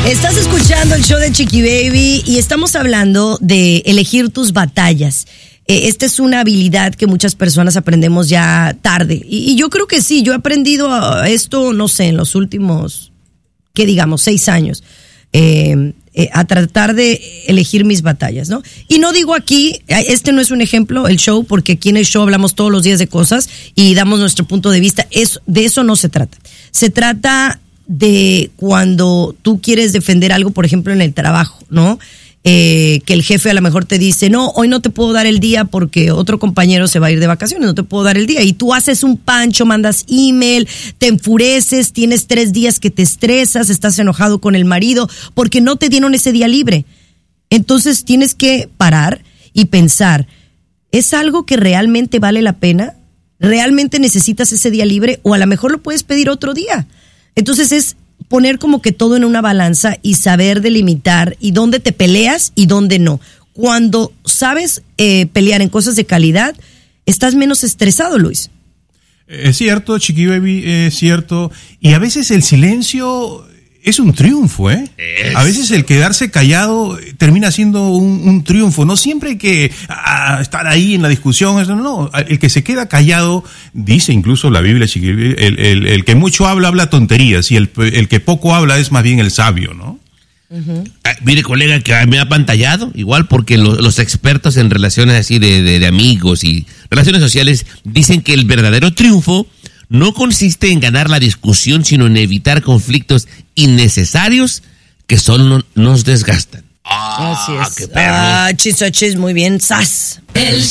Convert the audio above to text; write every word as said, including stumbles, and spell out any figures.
Estás escuchando el show de Chiqui Baby y estamos hablando de elegir tus batallas. Eh, esta es una habilidad que muchas personas aprendemos ya tarde. Y, y yo creo que sí, yo he aprendido esto, no sé, en los últimos, ¿qué digamos? Seis años. Eh, eh, a tratar de elegir mis batallas, ¿no? Y no digo aquí, este no es un ejemplo, el show, porque aquí en el show hablamos todos los días de cosas y damos nuestro punto de vista. Es, de eso no se trata. Se trata de cuando tú quieres defender algo, por ejemplo, en el trabajo, ¿no? Eh, que el jefe a lo mejor te dice, no, hoy no te puedo dar el día porque otro compañero se va a ir de vacaciones, no te puedo dar el día. Y tú haces un pancho, mandas email, te enfureces, tienes tres días que te estresas, estás enojado con el marido porque no te dieron ese día libre. Entonces tienes que parar y pensar, ¿es algo que realmente vale la pena? ¿Realmente necesitas ese día libre? O a lo mejor lo puedes pedir otro día. Entonces es poner como que todo en una balanza y saber delimitar y dónde te peleas y dónde no. Cuando sabes eh, pelear en cosas de calidad, estás menos estresado, Luis. Es cierto, Chiqui Baby, es cierto. Y a veces el silencio es un triunfo, ¿eh? Es. A veces el quedarse callado termina siendo un, un triunfo. No siempre hay que a, estar ahí en la discusión. No, no. El que se queda callado, dice incluso la Biblia, el, el, el que mucho habla, habla tonterías. Y el, el que poco habla es más bien el sabio, ¿no? Uh-huh. Ah, mire, colega, que me ha pantallado, igual porque lo, los expertos en relaciones así de, de, de amigos y relaciones sociales dicen que el verdadero triunfo no consiste en ganar la discusión, sino en evitar conflictos innecesarios que solo nos desgastan. Ah, así es. Qué perro. Ah, chis, chis, muy bien, sas. El